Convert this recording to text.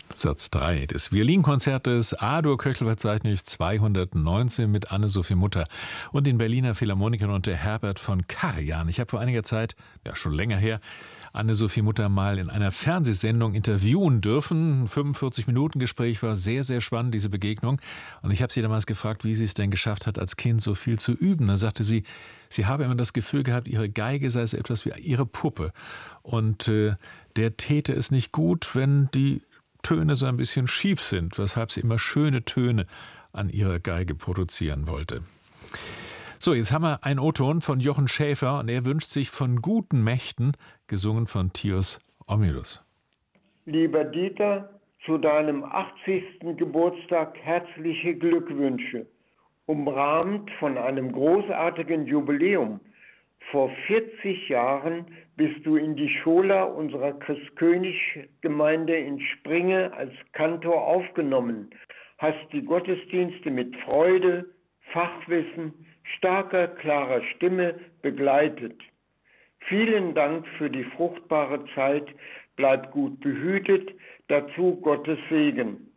Satz 3 des Violinkonzertes A-Dur-Köchelverzeichnis 219 mit Anne-Sophie Mutter und den Berliner Philharmonikern und der Herbert von Karajan. Ich habe vor einiger Zeit, ja schon länger her, Anne-Sophie Mutter mal in einer Fernsehsendung interviewen dürfen. 45 Minuten Gespräch, war sehr, sehr spannend, diese Begegnung. Und ich habe sie damals gefragt, wie sie es denn geschafft hat, als Kind so viel zu üben. Da sagte sie, sie habe immer das Gefühl gehabt, ihre Geige sei so etwas wie ihre Puppe. Und der täte es nicht gut, wenn die Töne so ein bisschen schief sind, weshalb sie immer schöne Töne an ihrer Geige produzieren wollte. So, jetzt haben wir einen O-Ton von Jochen Schäfer und er wünscht sich von guten Mächten, gesungen von Tios Omilus. Lieber Dieter, zu deinem 80. Geburtstag herzliche Glückwünsche, umrahmt von einem großartigen Jubiläum. Vor 40 Jahren bist du in die Schola unserer Christkönig-Gemeinde in Springe als Kantor aufgenommen, hast die Gottesdienste mit Freude, Fachwissen, starker, klarer Stimme begleitet. Vielen Dank für die fruchtbare Zeit, bleib gut behütet, dazu Gottes Segen.